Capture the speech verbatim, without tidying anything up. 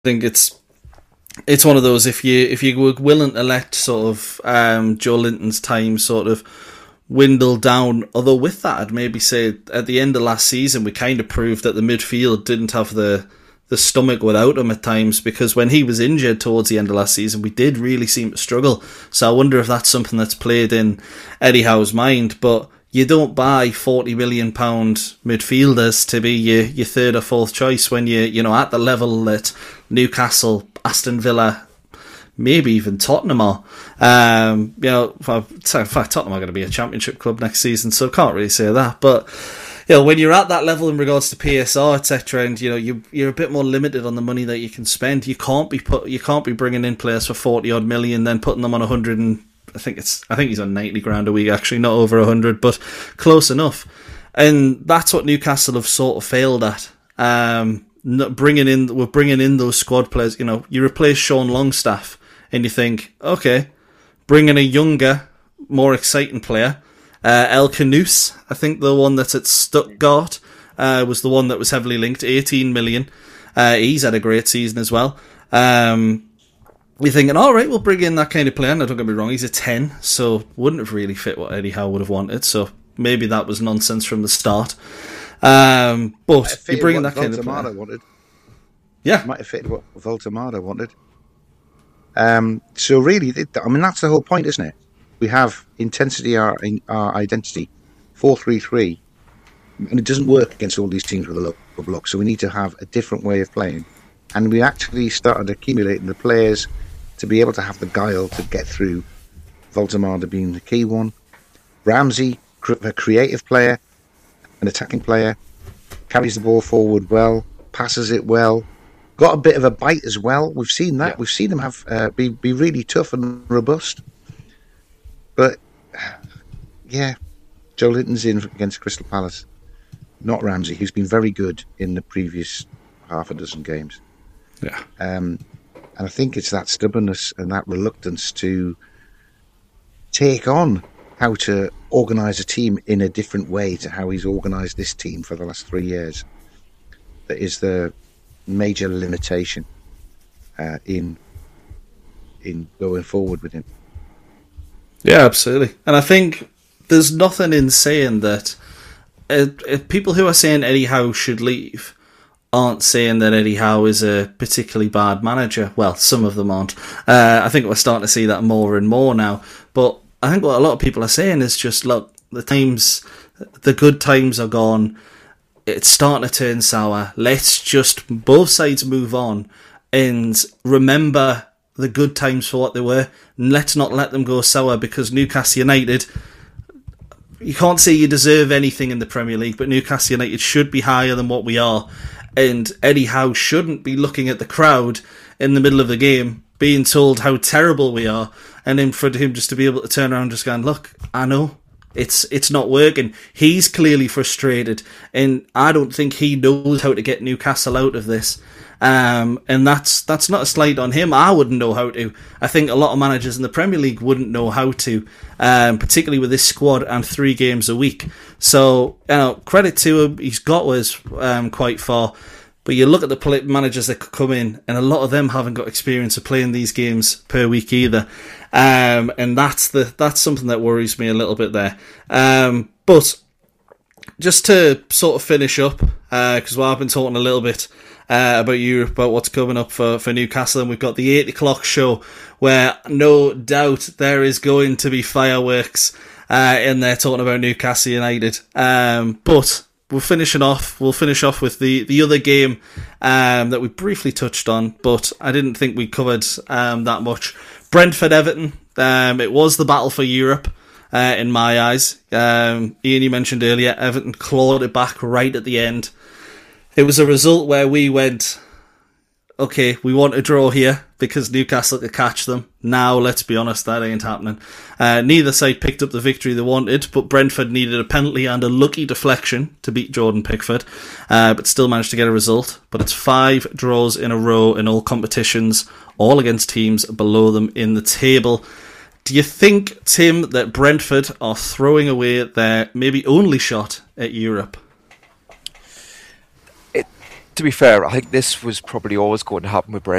think it's it's one of those, if you if you were willing to let sort of um, Joe Linton's time sort of dwindle down, although with that I'd maybe say at the end of last season we kind of proved that the midfield didn't have the the stomach without him at times, because when he was injured towards the end of last season we did really seem to struggle. So I wonder if that's something that's played in Eddie Howe's mind. But you don't buy forty million pounds midfielders to be your, your third or fourth choice when you you know at the level that Newcastle, Aston Villa, maybe even Tottenham are. Um, you know, in fact, Tottenham are going to be a championship club next season, so I can't really say that. But you know, when you're at that level in regards to P S R, et cetera, and you know you you're a bit more limited on the money that you can spend. You can't be put you can't be bringing in players for forty odd million, then putting them on a hundred and I think it's I think he's on ninety grand a week actually, not over a hundred, but close enough. And that's what Newcastle have sort of failed at. Um, not bringing in we're bringing in those squad players. You know, you replace Sean Longstaff, and you think, okay, bring in a younger, more exciting player. Uh, El Canouse, I think the one that's at Stuttgart, uh, was the one that was heavily linked, eighteen million. Uh, he's had a great season as well. Um, we're thinking, all right, we'll bring in that kind of player. Now, don't get me wrong, he's a ten, so wouldn't have really fit what Eddie Howe would have wanted. So maybe that was nonsense from the start. Um, but you bring in that kind of player. Wanted. Yeah. Might have fitted what Voltemada wanted. Um, so really, I mean, that's the whole point, isn't it? We have intensity, our, our identity, four three three, and it doesn't work against all these teams with a low block, so we need to have a different way of playing. And we actually started accumulating the players to be able to have the guile to get through, Voltemada being the key one. Ramsey, a creative player, an attacking player, carries the ball forward well, passes it well, got a bit of a bite as well. We've seen that. Yeah. We've seen him have uh, be, be really tough and robust. But, yeah, Joe Linton's in against Crystal Palace, not Ramsey, who's been very good in the previous half a dozen games. Yeah. Um, and I think it's that stubbornness and that reluctance to take on how to organise a team in a different way to how he's organised this team for the last three years that is the major limitation uh, in in going forward with him. Yeah, absolutely. And I think there's nothing in saying that uh, uh, people who are saying Eddie Howe should leave aren't saying that Eddie Howe is a particularly bad manager. Well, some of them aren't. Uh, I think we're starting to see that more and more now. But I think what a lot of people are saying is just, look, the times, the good times are gone. It's starting to turn sour. Let's just, both sides move on and remember the good times for what they were. Let's not let them go sour, because Newcastle United, you can't say you deserve anything in the Premier League, but Newcastle United should be higher than what we are. And Eddie Howe shouldn't be looking at the crowd in the middle of the game, being told how terrible we are, and then for him just to be able to turn around and just going, look, I know, it's it's not working. He's clearly frustrated, and I don't think he knows how to get Newcastle out of this. Um, and that's that's not a slight on him. I wouldn't know how to. I think a lot of managers in the Premier League wouldn't know how to, um, particularly with this squad and three games a week. So, you know, credit to him. He's got us um, quite far. But you look at the managers that could come in, and a lot of them haven't got experience of playing these games per week either. Um, and that's the that's something that worries me a little bit there. Um, but just to sort of finish up, because uh, well, I've been talking a little bit uh, about you, about what's coming up for, for Newcastle, and we've got the eight o'clock show where no doubt there is going to be fireworks uh, in there talking about Newcastle United. Um, but we're finishing off. We'll finish off with the, the other game um, that we briefly touched on, but I didn't think we covered um, that much. Brentford Everton. Um, it was the battle for Europe uh, in my eyes. Um, Ian, you mentioned earlier, Everton clawed it back right at the end. It was a result where we went, okay, we want a draw here because Newcastle could catch them. Now, let's be honest, that ain't happening. Uh, neither side picked up the victory they wanted, but Brentford needed a penalty and a lucky deflection to beat Jordan Pickford, uh, but still managed to get a result. But it's five draws in a row in all competitions, all against teams below them in the table. Do you think, Tim, that Brentford are throwing away their maybe only shot at Europe? to be fair, I think this was probably always going to happen with Brent.